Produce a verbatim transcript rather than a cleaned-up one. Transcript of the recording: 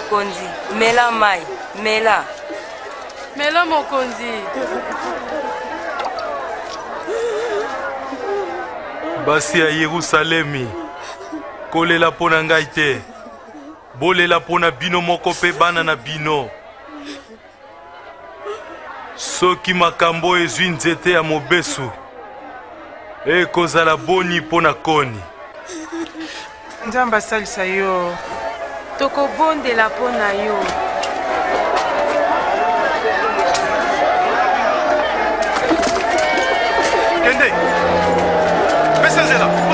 mokonzi, mela mai, mela. Mela mokonzi. Basi ya Yerusalemi, kolela pona ngai te. Bolela pona bino moko pe bana na bino. Soki makambo ezwi nzete ya mobesu, ekozala boni pona koni. Nzambe asalisa yo. Tokobondela pona yo. Kende, pesa nzela.